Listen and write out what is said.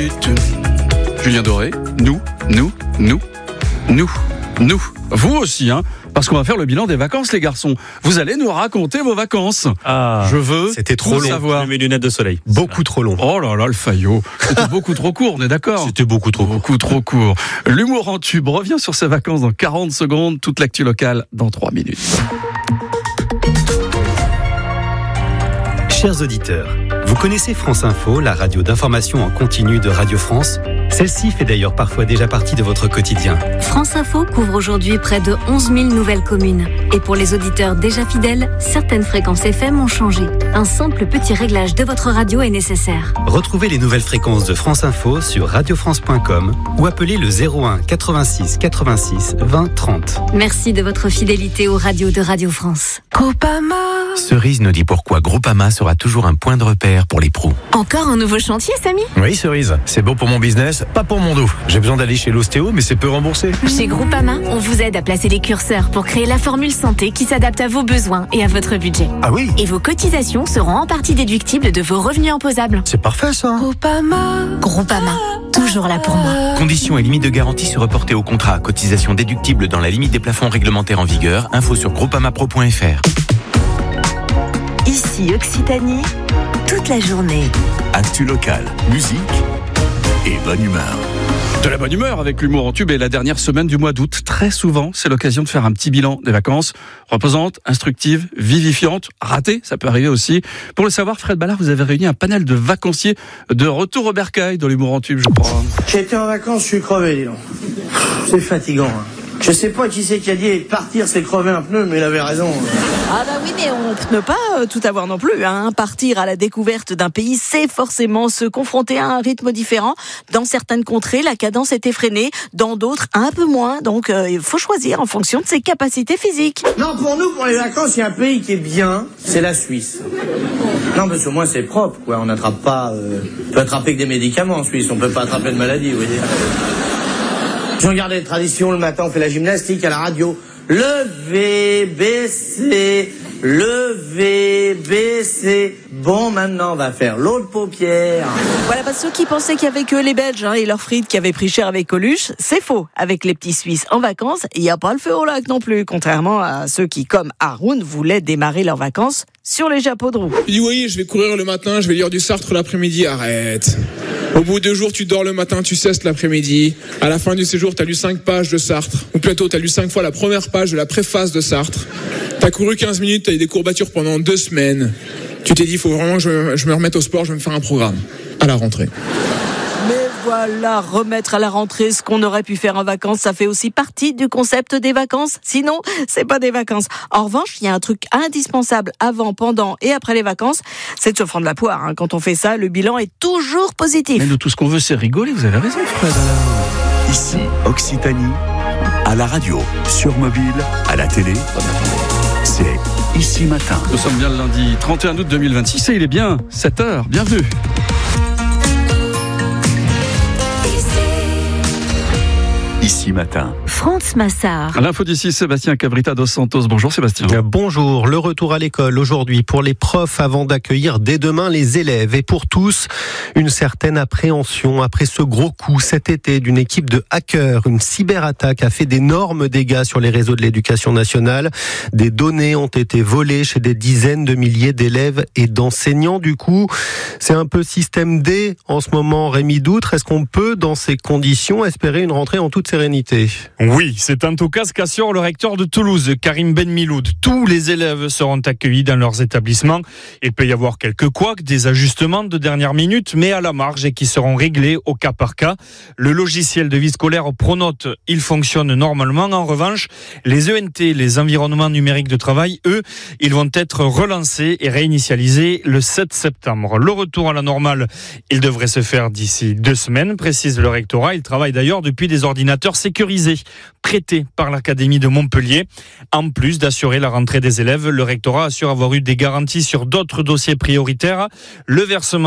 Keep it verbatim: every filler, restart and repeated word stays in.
minutes. Julien Doré, nous, nous, nous, nous, nous. Vous aussi, hein, parce qu'on va faire le bilan des vacances, les garçons. Vous allez nous raconter vos vacances. Ah, je veux c'était trop long. savoir. Mes lunettes de soleil. Beaucoup trop long. Oh là là, le faillot. C'était beaucoup trop court, on est d'accord ? C'était beaucoup trop court. Beaucoup trop court. L'humour en tube revient sur ses vacances dans quarante secondes. Toute l'actu locale dans trois minutes. Chers auditeurs, vous connaissez France Info, la radio d'information en continu de Radio France ? Celle-ci fait d'ailleurs parfois déjà partie de votre quotidien. France Info couvre aujourd'hui près de onze mille nouvelles communes. Et pour les auditeurs déjà fidèles, certaines fréquences F M ont changé. Un simple petit réglage de votre radio est nécessaire. Retrouvez les nouvelles fréquences de France Info sur radio france point com ou appelez le zéro un quatre-vingt-six quatre-vingt-six vingt trente. Merci de votre fidélité aux radios de Radio France. Groupama. Cerise nous dit pourquoi Groupama sera toujours un point de repère pour les pros. Encore un nouveau chantier, Samy ? Oui, Cerise, c'est bon pour mon business, pas pour mon dos. J'ai besoin d'aller chez l'ostéo, mais c'est peu remboursé. Chez Groupama, on vous aide à placer les curseurs pour créer la formule santé qui s'adapte à vos besoins et à votre budget. Ah oui ? Et vos cotisations seront en partie déductibles de vos revenus imposables. C'est parfait ça. Groupama. Groupama, toujours là pour moi. Conditions et limites de garantie se reporter au contrat. Cotisation déductible dans la limite des plafonds réglementaires en vigueur. Info sur groupamapro point f r. Ici Occitanie, toute la journée. Actu locale, musique et bonne humeur. De la bonne humeur avec l'humour en tube et la dernière semaine du mois d'août. Très souvent, c'est l'occasion de faire un petit bilan des vacances. Reposante, instructive, vivifiante, ratée, ça peut arriver aussi. Pour le savoir, Fred Ballard, vous avez réuni un panel de vacanciers de retour au bercail dans l'humour en tube, je crois. J'ai été en vacances, je suis crevé, dis donc. C'est fatigant, hein. Je sais pas qui c'est qui a dit partir c'est crever un pneu, mais il avait raison. Ah bah oui, mais on ne peut pas euh, tout avoir non plus, hein. Partir à la découverte d'un pays, c'est forcément se confronter à un rythme différent. Dans certaines contrées, la cadence est effrénée, dans d'autres, un peu moins. Donc euh, il faut choisir en fonction de ses capacités physiques. Non, pour nous, pour les vacances, il y a un pays qui est bien, c'est la Suisse. Non, parce qu'au moins c'est propre, quoi. On n'attrape pas... Euh... On peut attraper que des médicaments en Suisse, on peut pas attraper de maladie, vous voyez. Si on regarde les traditions, le matin on fait la gymnastique à la radio. Lever, baisser, lever, baisser. Bon, maintenant on va faire l'autre paupière. Voilà, bah, ceux qui pensaient qu'il y avait que les Belges hein, et leurs frites qui avaient pris cher avec Coluche, c'est faux. Avec les petits Suisses en vacances, il n'y a pas le feu au lac non plus. Contrairement à ceux qui, comme Haroun, voulaient démarrer leurs vacances sur les chapeaux de roue. Il dit oui, je vais courir le matin, je vais lire du Sartre l'après-midi. Arrête. Au bout de deux jours, tu dors le matin, tu cesses l'après-midi. À la fin du séjour, t'as lu cinq pages de Sartre. Ou plutôt, t'as lu cinq fois la première page de la préface de Sartre. T'as couru quinze minutes, t'as eu des courbatures pendant deux semaines. Tu t'es dit, il faut vraiment que je, je me remette au sport, je vais me faire un programme. À la rentrée. Mais voilà, remettre à la rentrée ce qu'on aurait pu faire en vacances, ça fait aussi partie du concept des vacances. Sinon, c'est pas des vacances. En revanche, il y a un truc indispensable avant, pendant et après les vacances, c'est de se prendre la poire. Hein. Quand on fait ça, le bilan est toujours positif. Mais nous, tout ce qu'on veut, c'est rigoler. Vous avez raison, Fred. Alors. Ici, Occitanie, à la radio, sur mobile, à la télé. C'est Ici Matin. Nous sommes bien le lundi trente et un août deux mille vingt-six et il est bien sept heures. Bienvenue. Ici Matin. France Massard. L'info d'ici, Sébastien Cabrita dos Santos. Bonjour Sébastien. Bonjour, le retour à l'école aujourd'hui pour les profs avant d'accueillir dès demain les élèves. Et pour tous, une certaine appréhension après ce gros coup cet été d'une équipe de hackers. Une cyberattaque a fait d'énormes dégâts sur les réseaux de l'éducation nationale. Des données ont été volées chez des dizaines de milliers d'élèves et d'enseignants. Du coup, c'est un peu système D en ce moment, Rémi Doutre. Est-ce qu'on peut, dans ces conditions, espérer une rentrée en toute sérénité ? Oui, c'est en tout cas ce qu'assure le recteur de Toulouse, Karim Ben Miloud. Tous les élèves seront accueillis dans leurs établissements. Il peut y avoir quelques couacs, des ajustements de dernière minute, mais à la marge et qui seront réglés au cas par cas. Le logiciel de vie scolaire Pronote, il fonctionne normalement. En revanche, les E N T, les environnements numériques de travail, eux, ils vont être relancés et réinitialisés le sept septembre. Le retour à la normale, il devrait se faire d'ici deux semaines, précise le rectorat. Il travaille d'ailleurs depuis des ordinateurs sécurisés prêtés par l'Académie de Montpellier. En plus d'assurer la rentrée des élèves, le rectorat assure avoir eu des garanties sur d'autres dossiers prioritaires. Le versement